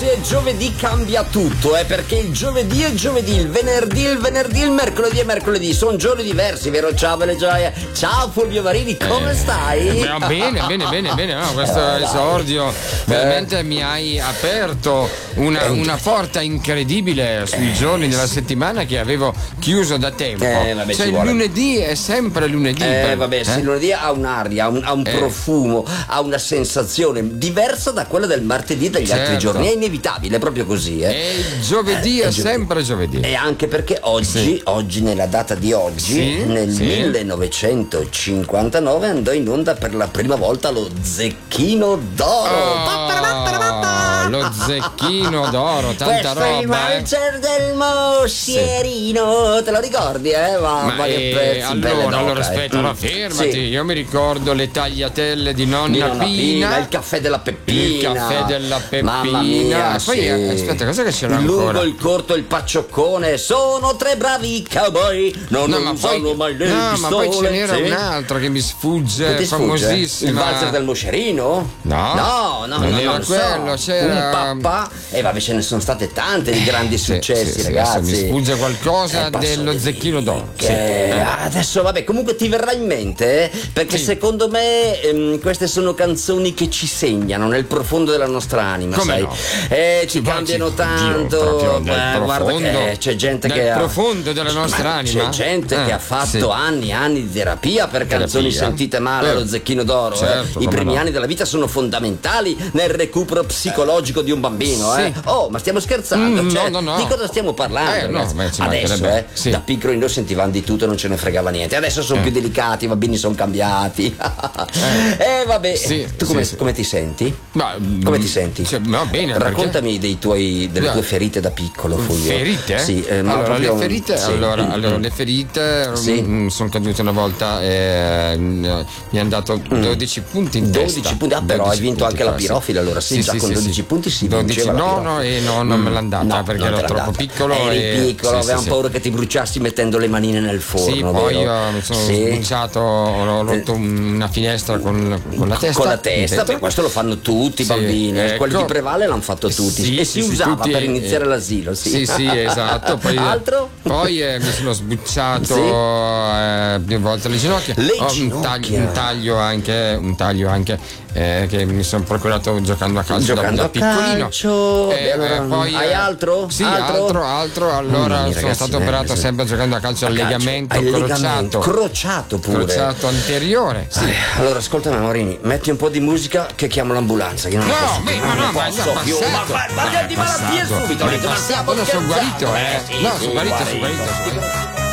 ragazzi, è giovedì, cambia tutto, perché il giovedì è giovedì, il venerdì, il mercoledì è mercoledì, sono giorni diversi, vero? Ciao belle gioie, ciao Fulvio Marini, come stai? Bene, no, questo esordio veramente mi hai aperto una porta incredibile sui giorni della settimana che avevo chiuso da tempo. Cioè il lunedì è sempre lunedì. Il lunedì ha un'aria, ha un profumo, ha una sensazione diversa da quella del martedì e degli altri giorni, è inevitabile, è proprio così. E il giovedì è sempre giovedì. E anche perché oggi, nella data di oggi, nel 1959 andò in onda per la prima volta lo Zecchino d'Oro. Lo Zecchino d'Oro, tanta roba. Questo è il valzer del Mosierino, te lo ricordi? Ma che pezzi, allora aspetta, fermati. Io mi ricordo le tagliatelle di nonna Pina, il caffè della Peppina. Mamma mia, poi aspetta, cosa che c'era il ancora? Lungo, il corto, il paccioccone, sono tre bravi cowboy, non usano mai le pistole. Ma poi ce n'era un altro che mi sfugge, famosissimo. Il valzer del Moscerino? No, non era quello, c'era un papà. Vabbè, ce ne sono state tante di grandi successi, ragazzi. Mi sfugge qualcosa dello Zecchino d'Oro. Adesso comunque ti verrà in mente, perché secondo me queste sono canzoni che ci segnano nel profondo della nostra anima. Come sai? No? Ci cambiano tanto. Guarda che c'è gente che nel profondo della nostra anima. C'è gente che ha fatto anni di terapia per canzoni sentite male allo Zecchino d'Oro. I primi anni della vita sono fondamentali nel recupero psicologico di un bambino. Ma stiamo scherzando? No. Di cosa stiamo parlando? Adesso da piccoli noi sentivamo di tutto e non ce ne fregava niente. Adesso sono più delicati, i bambini sono cambiati. Tu come ti senti? Come ti senti? Bene. Raccontami delle tue ferite da piccolo, Fulvio. Ferite? Sì, le ferite sono cadute una volta e mi hanno dato 12 punti in testa. 12 punti, però hai vinto anche la pirofila, allora con 12 punti si vinceva. Non me l'ha andata perché ero troppo piccolo. Eri piccolo, avevamo paura che ti bruciassi mettendo le manine nel forno. Poi io mi sono sbucciato, ho rotto una finestra con la testa. Con la testa, per questo lo fanno tutti i bambini. Quelli di Prevale l'hanno fatto tutti. E si usava per iniziare l'asilo. Sì, esatto. Poi, altro? Poi mi sono sbucciato più volte le ginocchia. Un taglio anche che mi sono procurato giocando a calcio da piccolino. Poi hai altro? Sì, altro. Allora sono stato operato sempre giocando a calcio al legamento crociato pure. Crociato anteriore. Allora ascoltami Marini, metti un po' di musica che chiamo l'ambulanza. Io non posso più. Ma di malattie subito. Sono guarito, sono guarito.